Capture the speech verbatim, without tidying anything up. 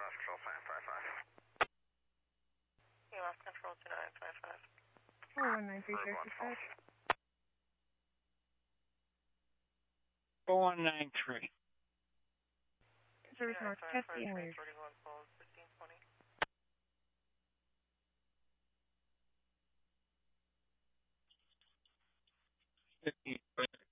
Control five five five. You lost control to nine five five. four one nine three zero dispatch. four one nine three. Service North, Cascade and Weird. fifty